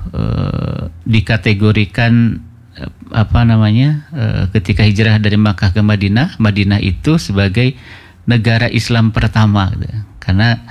dikategorikan ketika hijrah dari Makkah ke Madinah, Madinah itu sebagai negara Islam pertama gitu. Karena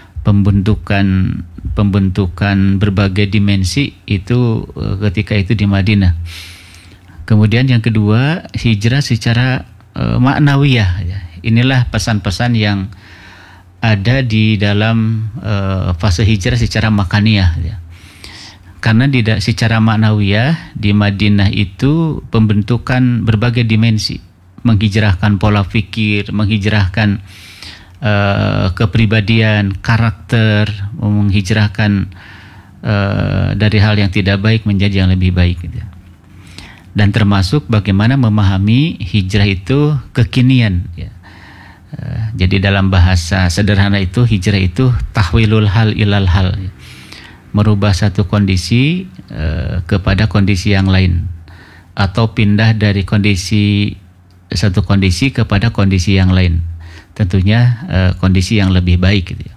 pembentukan berbagai dimensi itu ketika itu di Madinah. Kemudian yang kedua, hijrah secara maknawiyah ya. Inilah pesan-pesan yang ada di dalam fase hijrah secara makaniyah ya. Karena secara maknawiyah di Madinah itu pembentukan berbagai dimensi, menghijrahkan pola pikir, menghijrahkan kepribadian, karakter, menghijrahkan dari hal yang tidak baik menjadi yang lebih baik gitu. Dan termasuk bagaimana memahami hijrah itu kekinian ya. Jadi dalam bahasa sederhana itu hijrah itu tahwilul hal ilal hal ya. Merubah satu kondisi kepada kondisi yang lain, atau pindah dari satu kondisi kepada kondisi yang lain, tentunya kondisi yang lebih baik gitu ya.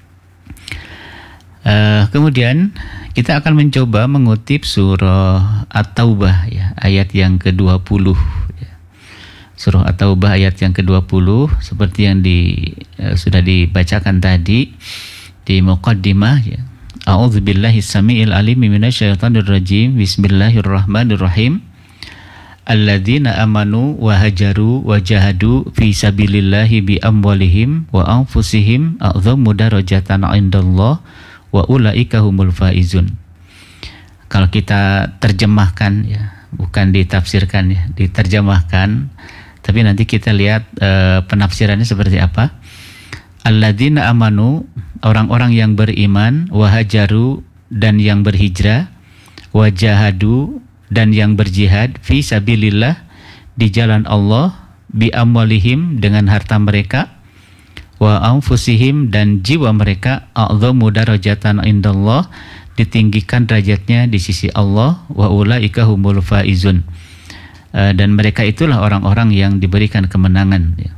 Kemudian kita akan mencoba mengutip surah At-Taubah ya, ayat yang ke-20 ya. Surah At-Taubah ayat yang ke-20 seperti yang sudah dibacakan tadi di muqaddimah ya. A'udzubillahi samiil alim minasyaitonir rajim. Bismillahirrahmanirrahim. Alladzina amanu wa hajaru wa jahadu fi sabilillahi bi amwalihim wa anfusihim a'dhamu darajatan 'indallah wa ulaika humul faizun. Kalau kita terjemahkan ya, bukan ditafsirkan ya, diterjemahkan, tapi nanti kita lihat penafsirannya seperti apa. Alladzina amanu, orang-orang yang beriman, wahajaru, dan yang berhijrah, wajahadu, dan yang berjihad, fi sabilillah, di jalan Allah, bi amwalihim, dengan harta mereka, wa anfusihim, dan jiwa mereka, a'dhamu darajatan indallah, ditinggikan derajatnya di sisi Allah, wa ulaika humul faizun, dan mereka itulah orang-orang yang diberikan kemenangan ya.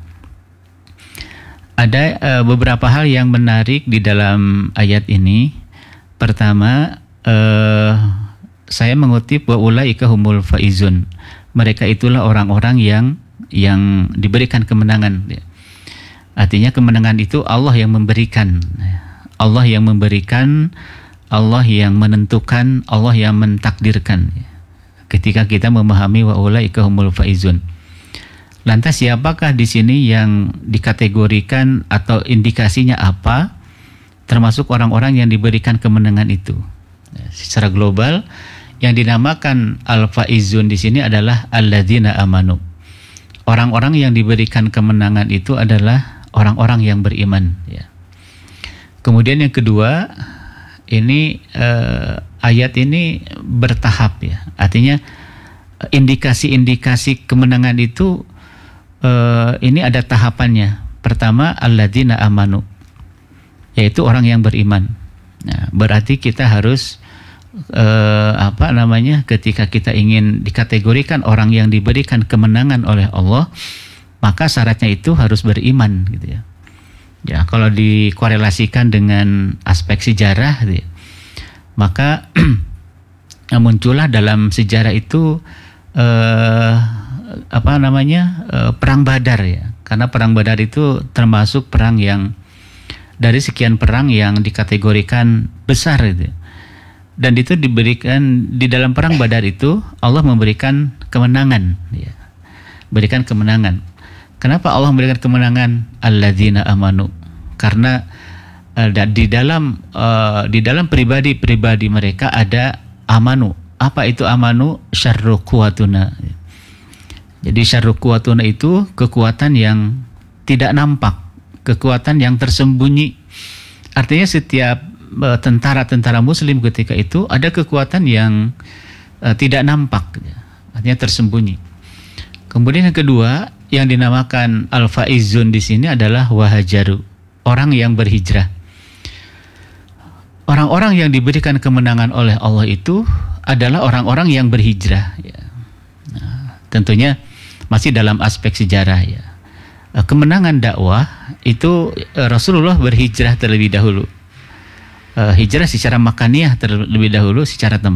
Ada beberapa hal yang menarik di dalam ayat ini. Pertama, saya mengutip wa ulaika humul faizun. Mereka itulah orang-orang yang diberikan kemenangan. Artinya kemenangan itu Allah yang memberikan. Allah yang memberikan, Allah yang menentukan, Allah yang mentakdirkan. Ketika kita memahami wa ulaika humul faizun. Lantas siapakah di sini yang dikategorikan atau indikasinya apa? Termasuk orang-orang yang diberikan kemenangan itu. Secara global, yang dinamakan al-faizun di sini adalah alladzina amanu. Orang-orang yang diberikan kemenangan itu adalah orang-orang yang beriman. Ya. Kemudian yang kedua, ini ayat ini bertahap ya. Artinya indikasi-indikasi kemenangan itu ini ada tahapannya. Pertama, alladzina amanu, yaitu orang yang beriman. Nah, berarti kita harus ketika kita ingin dikategorikan orang yang diberikan kemenangan oleh Allah, maka syaratnya itu harus beriman gitu ya. Ya, kalau dikorelasikan dengan aspek sejarah gitu ya, maka muncullah dalam sejarah itu perang Badar ya. Karena perang Badar itu termasuk perang yang dari sekian perang yang dikategorikan besar itu. Dan itu diberikan di dalam perang Badar itu Allah memberikan kemenangan ya. Berikan kemenangan. Kenapa Allah memberikan kemenangan? Alladzina amanu. Karena di dalam pribadi mereka ada amanu. Apa itu amanu? Syarru quwatuna. Jadi syarru quwatuna itu kekuatan yang tidak nampak, kekuatan yang tersembunyi. Artinya setiap tentara-tentara muslim ketika itu ada kekuatan yang tidak nampak, artinya tersembunyi. Kemudian yang kedua yang dinamakan al-faizun di sini adalah wahajaru, orang yang berhijrah. Orang-orang yang diberikan kemenangan oleh Allah itu adalah orang-orang yang berhijrah ya. Nah, tentunya masih dalam aspek sejarah ya. Kemenangan dakwah itu Rasulullah berhijrah terlebih dahulu. Hijrah secara makaniyah terlebih dahulu, secara tempat.